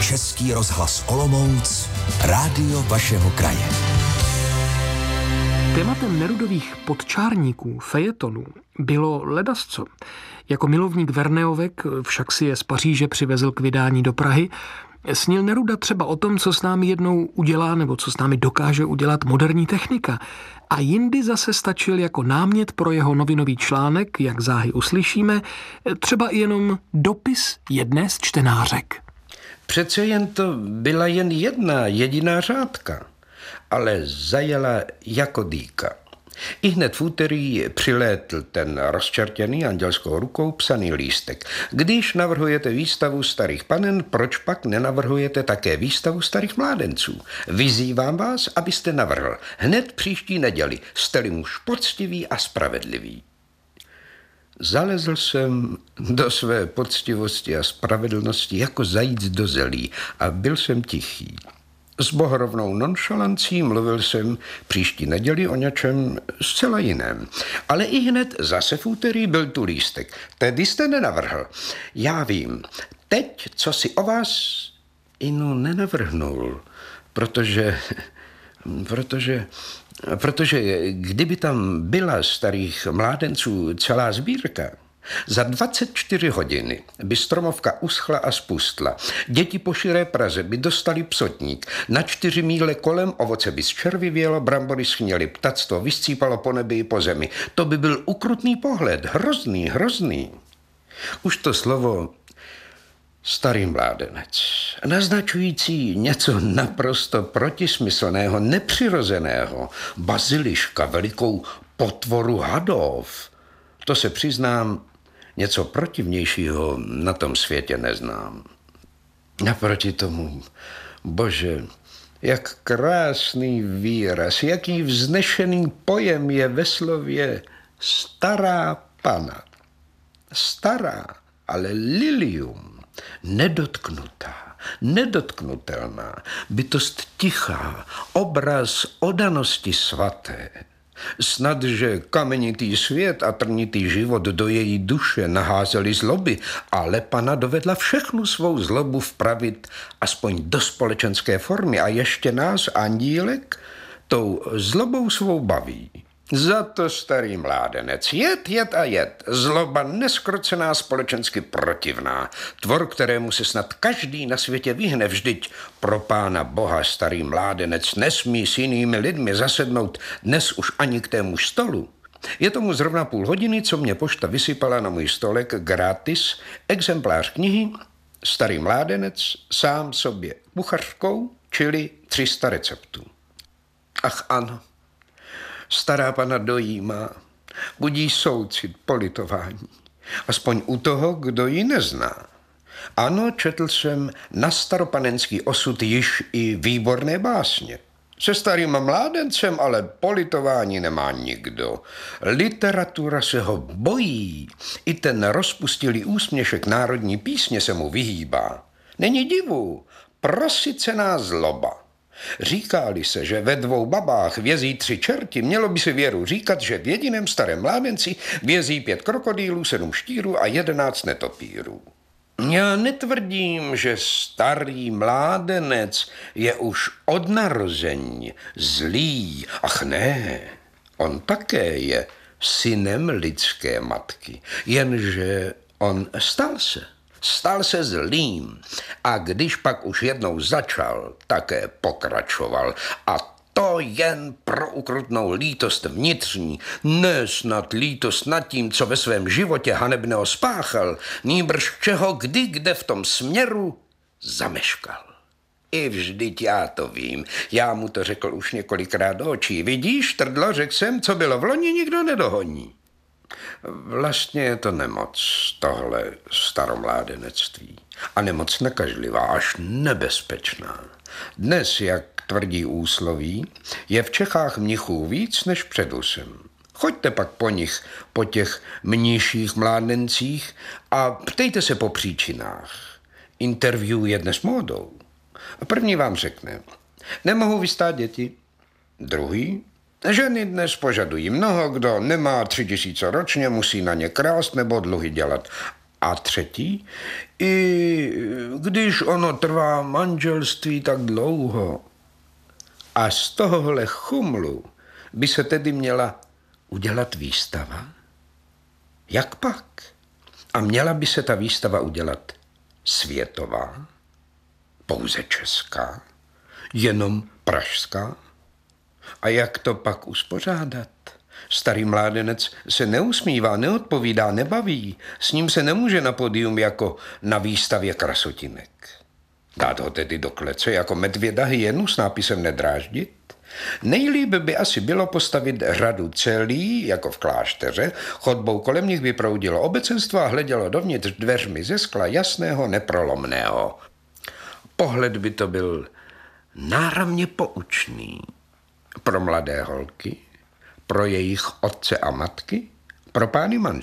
Český rozhlas Olomouc, rádio vašeho kraje. Tématem Nerudových podčárníků, fejetonů, bylo ledasco. Jako milovník Verneovek však si je z Paříže přivezl k vydání do Prahy. Snil Neruda třeba o tom, co s námi jednou udělá nebo co s námi dokáže udělat moderní technika. A jindy zase stačil jako námět pro jeho novinový článek, jak záhy uslyšíme, třeba i jenom dopis jedné z čtenářek. Přece jen to byla jen jedna jediná řádka, ale zajela jako dýka. I hned v úterý přilétl ten rozčertěný andělskou rukou psaný lístek. Když navrhujete výstavu starých panen, proč pak nenavrhujete také výstavu starých mládenců? Vyzývám vás, abyste navrhl hned příští neděli. Jste-li muž poctivý a spravedlivý. Zalezl jsem do své poctivosti a spravedlnosti jako zajíc do zelí a byl jsem tichý. S bohorovnou nonšalancí mluvil jsem příští neděli o něčem zcela jiném. Ale i hned zase v úterý byl tu lístek. Tedy jste nenavrhl. Já vím. Teď, co si o vás inu nenavrhnul, protože kdyby tam byla starých mládenců celá sbírka, za 24 hodiny by stromovka uschla a spustla. Děti po širé Praze by dostali psotník. Na 4 míle kolem ovoce by zčervivělo, brambory schněly, ptactvo vyscípalo po nebi i po zemi. To by byl ukrutný pohled, hrozný. Už to slovo starý mládenec, naznačující něco naprosto protismyslného, nepřirozeného, baziliška, velikou potvoru hadov. To se přiznám, něco protivnějšího na tom světě neznám. Naproti tomu, bože, jak krásný výraz, jaký vznešený pojem je ve slově stará pana. Stará, ale lilium, nedotknutá, nedotknutelná, bytost tichá, obraz odanosti svaté. Snad, že kamenitý svět a trnitý život do její duše naházeli zloby, ale pana dovedla všechnu svou zlobu vpravit aspoň do společenské formy a ještě nás, andílek, tou zlobou svou baví. Za to starý mládenec, jed, zloba neskrocená, společensky protivná, tvor, kterému se snad každý na světě vyhne, vždyť pro pána Boha starý mládenec nesmí s jinými lidmi zasednout dnes už ani k tému stolu. Je tomu zrovna půl hodiny, co mě pošta vysypala na můj stolek gratis exemplář knihy Starý mládenec sám sobě kuchařkou, čili 300 receptů. Ach ano. Stará pana dojímá, budí soucit, politování. Aspoň u toho, kdo ji nezná. Ano, četl jsem na staropanenský osud již i výborné básně. Se starým mládencem ale politování nemá nikdo. Literatura se ho bojí. I ten rozpustilý úsměšek národní písně se mu vyhýbá. Není divu, prosycená zloba. Říká-li se, že ve 2 babách vězí 3 čerti, mělo by se věru říkat, že v jediném starém mládenci vězí 5 krokodýlů, 7 štírů a 11 netopírů. Já netvrdím, že starý mládenec je už od narození zlý. Ach ne, on také je synem lidské matky, jenže on Stal se zlým a když pak už jednou začal, také pokračoval. A to jen pro ukrutnou lítost vnitřní, ne snad lítost nad tím, co ve svém životě hanebného spáchal, nýbrž čeho kde v tom směru zameškal. I vždyť já to vím, já mu to řekl už několikrát do očí. Vidíš, Trdlo, řekl jsem, co bylo v loni, nikdo nedohoní. Vlastně je to nemoc, tohle staromládenectví. A nemoc nekažlivá, až nebezpečná. Dnes, jak tvrdí úsloví, je v Čechách mnichů víc než před usem. Choďte pak po nich, po těch mniších mládencích a ptejte se po příčinách. Interview je dnes módou. První vám řekne, nemohou vystát děti. Druhý, ženy dnes požadují mnoho, kdo nemá 3000 ročně, musí na ně krást nebo dluhy dělat. A třetí, i když ono trvá manželství tak dlouho. A z tohohle chumlu by se tedy měla udělat výstava? Jak pak? A měla by se ta výstava udělat světová? Pouze česká? Jenom pražská? A jak to pak uspořádat? Starý mládenec se neusmívá, neodpovídá, nebaví. S ním se nemůže na pódium jako na výstavě krasotinek. Dát ho tedy do klece jako medvěda hyenu s nápisem nedráždit? Nejlíp by asi bylo postavit řadu celí, jako v klášteře, chodbou kolem nich by proudilo obecenstvo a hledělo dovnitř dveřmi ze skla jasného, neprolomného. Pohled by to byl náramně poučný pro mladé holky, pro jejich otce a matky, pro pány manželé.